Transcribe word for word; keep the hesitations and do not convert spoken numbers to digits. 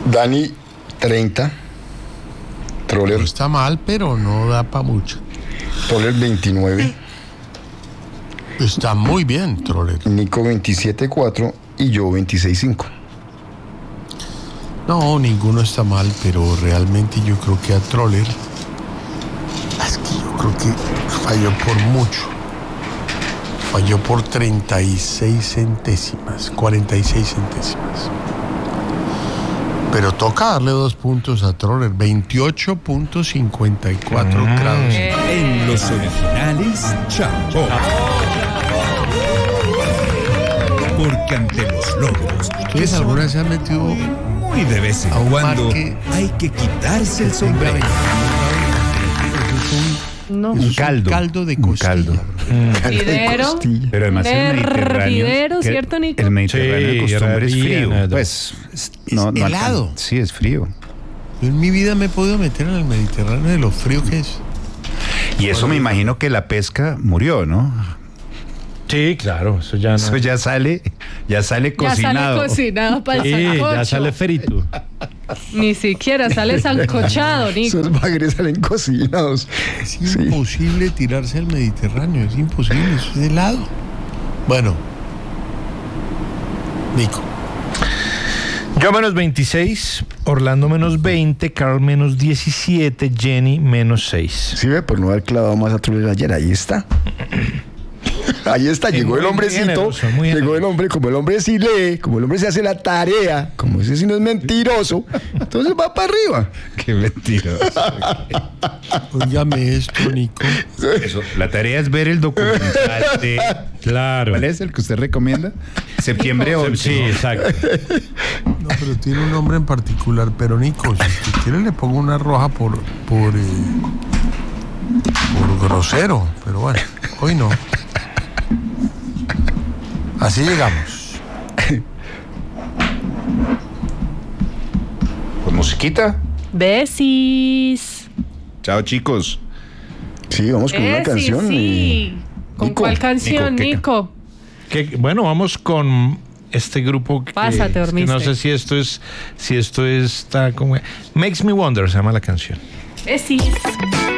Dani, treinta. Troller. No está mal, pero no da para mucho. Troller, veintinueve. Está muy bien, Troller. Nico, veintisiete cuatro. Y yo, veintiséis cinco. No, ninguno está mal, pero realmente yo creo que a Troller, es que yo creo que falló por mucho. Falló por treinta y seis centésimas, cuarenta y seis centésimas. Pero toca darle dos puntos a Troller, veintiocho punto cincuenta y cuatro mm. grados. En los originales, chao. Porque ante los logros, ¿Ustedes alguna vez se han metido muy de vez en cuando marque, hay que quitarse el sombrero? No. Un caldo. Un caldo de costilla. Un caldo. Hervidero. Pero además el Mediterráneo. Hervidero, ¿cierto, Nico? El Mediterráneo de sí, costumbre es frío. nada. Pues, es no, no helado. Alcanza. Sí, es frío. Yo en mi vida me he podido meter en el Mediterráneo de lo frío que es. Y eso me imagino que la pesca murió, ¿no? Sí, claro, eso ya no. Eso ya sale, ya sale Ya cocinado. sale cocinado para el Sí, sancocho. ya sale frito. Ni siquiera sale sancochado, Nico. Esos bagres salen cocinados. Es imposible sí. tirarse al Mediterráneo, es imposible, eso es helado. Bueno, Nico. Yo menos veintiséis, Orlando menos veinte, Carl menos diecisiete, Jenny menos seis. Sí, ve, por no haber clavado más a Troller ayer, ahí está. Ahí está, sí, llegó el hombrecito, generoso, llegó generoso. el hombre, como el hombre sí lee, como el hombre se hace la tarea, como ese sí no es mentiroso, entonces va para arriba. Qué mentiroso. Óigame esto, Nico. Eso, la tarea es ver el documental de... Claro. ¿Cuál es el que usted recomienda? Septiembre once. Sí, exacto. No, pero tiene un nombre en particular, pero Nico, si usted quiere le pongo una roja por, por, eh, por grosero, pero bueno, hoy no. Así llegamos. Pues musiquita. Besis. Chao, chicos. Sí, vamos con Besis, una canción. Sí. Y... ¿Con Nico, cuál canción, Nico? Nico? Que, bueno, vamos con este grupo que, Pásate, que dormiste. no sé si esto es, si esto está como Makes Me Wonder, se llama la canción. Besis.